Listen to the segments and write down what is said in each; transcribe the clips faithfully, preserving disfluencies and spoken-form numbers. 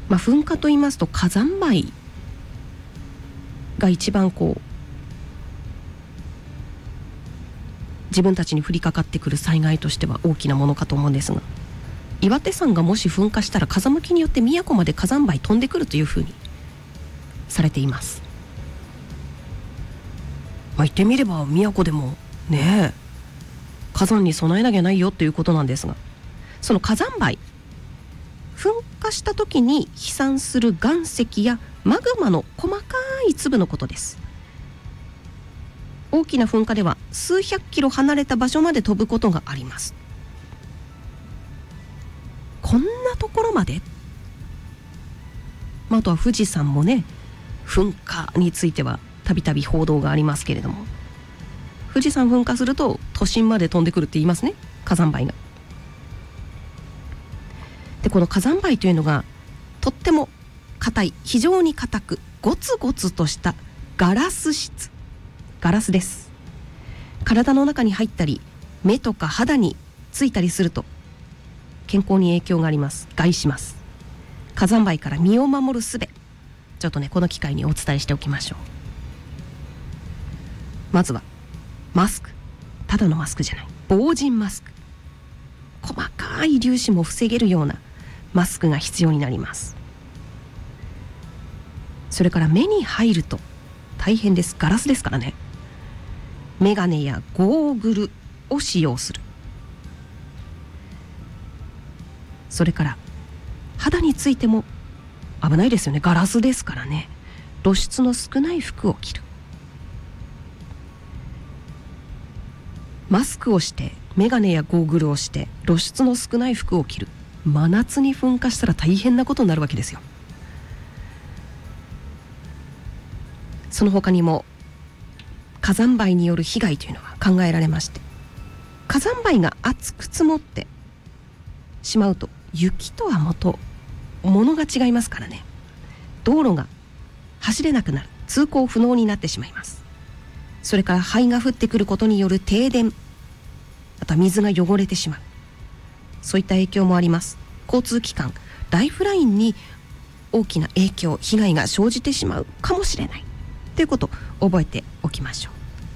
まあ、噴火と言いますと火山灰が一番こう自分たちに降りかかってくる災害としては大きなものかと思うんですが、岩手山がもし噴火したら風向きによって宮古まで火山灰飛んでくるというふうにされています。まあ、言ってみれば宮古でもねえ火山に備えなきゃないよということなんですが、その火山灰噴火した時に飛散する岩石やマグマの細かい粒のことです。大きな噴火では数百キロ離れた場所まで飛ぶことがあります。こんなところまで、まあ、あとは富士山もね噴火についてはたびたび報道がありますけれども、富士山噴火すると都心まで飛んでくるって言いますね、火山灰が。でこの火山灰というのがとっても硬い、非常に硬くゴツゴツとしたガラス質、ガラスです。体の中に入ったり目とか肌についたりすると健康に影響があります。害します。火山灰から身を守る術、ちょっとねこの機会にお伝えしておきましょう。まずはマスク、ただのマスクじゃない、防塵マスク、細かい粒子も防げるようなマスクが必要になります。それから目に入ると大変です。ガラスですからね。メガネやゴーグルを使用する。それから肌についても危ないですよね。ガラスですからね。露出の少ない服を着る。マスクをしてメガネやゴーグルをして露出の少ない服を着る。真夏に噴火したら大変なことになるわけですよ。その他にも火山灰による被害というのは考えられまして、火山灰が厚く積もってしまうと雪とは元物が違いますからね、道路が走れなくなる、通行不能になってしまいます。それから灰が降ってくることによる停電、あとは水が汚れてしまう、そういった影響もあります。交通機関、ライフラインに大きな影響、被害が生じてしまうかもしれないということを覚えておきましょう。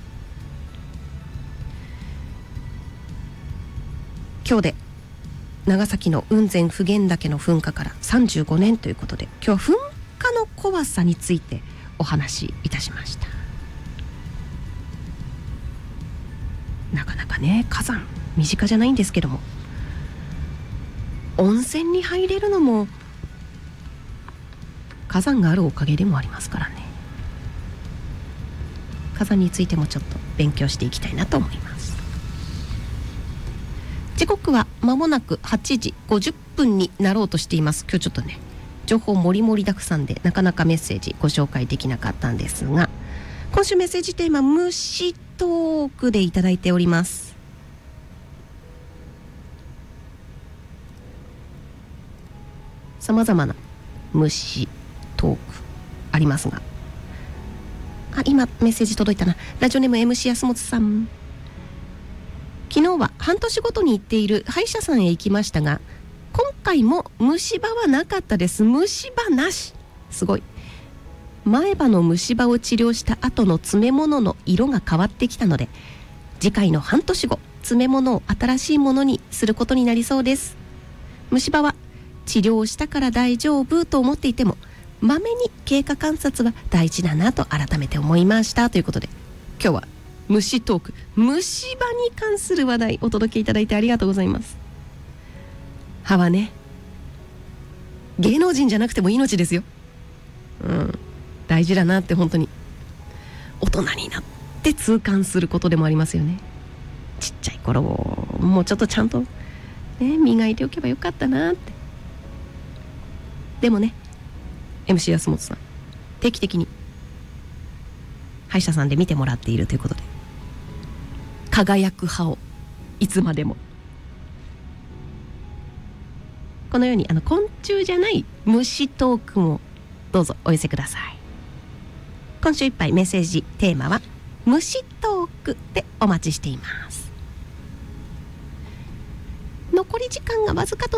今日で長崎の雲仙普賢岳の噴火からさんじゅうごねんということで、今日は噴火の怖さについてお話しいたしました。なかなかね火山身近じゃないんですけども、温泉に入れるのも火山があるおかげでもありますからね。火山についてもちょっと勉強していきたいなと思います。時刻は間もなくはちじごじゅっぷんになろうとしています。今日ちょっとね情報もりもりだくさんでなかなかメッセージご紹介できなかったんですが、今週メッセージテーマ虫トークでいただいております。さまざまな虫トークありますが、あ、今メッセージ届いたな。ラジオネーム エムシー 安本さん、昨日は半年ごとに行っている歯医者さんへ行きましたが、今回も虫歯はなかったです。虫歯なし、すごい。前歯の虫歯を治療した後の詰め物の色が変わってきたので、次回の半年後詰め物を新しいものにすることになりそうです。虫歯は治療したから大丈夫と思っていても、まめに経過観察は大事だなと改めて思いましたということで、今日は虫トーク、虫歯に関する話題お届けいただいてありがとうございます。歯はね芸能人じゃなくても命ですよ。うん大事だなって本当に大人になって痛感することでもありますよね。ちっちゃい頃もうちょっとちゃんと、ね、磨いておけばよかったなって。でもね エムシー 安本さん定期的に歯医者さんで見てもらっているということで、輝く歯をいつまでも、このようにあの昆虫じゃない虫トークもどうぞお寄せください。今週いっぱいメッセージテーマは虫トークでお待ちしています。残り時間がわずかと